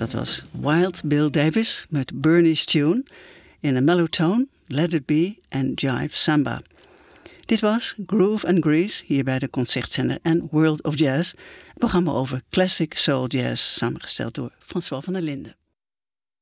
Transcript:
Dat was Wild Bill Davis met Bernie's Tune in een mellow tone, Let It Be en Jive Samba. Dit was Groove and Grease, hier bij de Concertzender en World of Jazz. Een programma over classic soul jazz, samengesteld door François van der Linden.